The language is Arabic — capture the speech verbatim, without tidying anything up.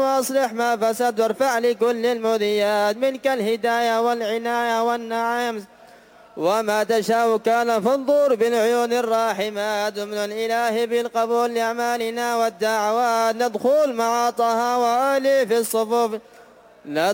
وأصلح ما فسد وارفع لكل المذيات منك الهداية والعناية والنعيم وما تشاء كان فانظر بالعيون الراحمات من الإله بالقبول لأعمالنا والدعوات ندخل مع طه وآله في الصفوف ندخل